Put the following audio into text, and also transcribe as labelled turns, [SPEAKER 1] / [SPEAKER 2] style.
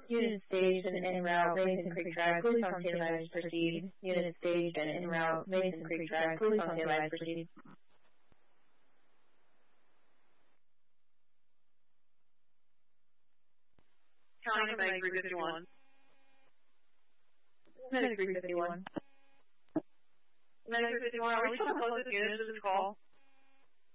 [SPEAKER 1] Unit staged and en route, Mason Creek Drive, police on standby to proceed. Unit staged and en route, Mason Creek Drive, police on standby to proceed.
[SPEAKER 2] County Medic 351.
[SPEAKER 1] Medic 351.
[SPEAKER 2] Medic 351, are we still close to units to this call?